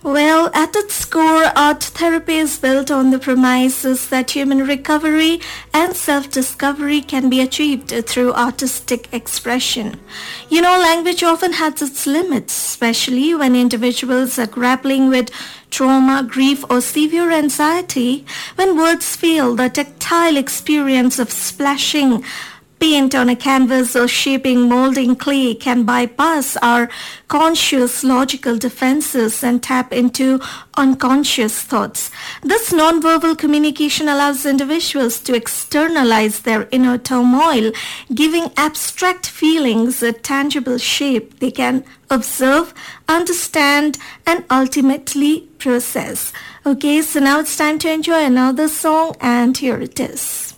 Well, at its core, art therapy is built on the premises that human recovery and self-discovery can be achieved through artistic expression. Language often has its limits, especially when individuals are grappling with trauma, grief, or severe anxiety. When words fail, the tactile experience of splashing paint on a canvas or shaping molding clay can bypass our conscious logical defenses and tap into unconscious thoughts. This nonverbal communication allows individuals to externalize their inner turmoil, giving abstract feelings a tangible shape they can observe, understand, and ultimately process. Okay, so now it's time to enjoy another song, and here it is.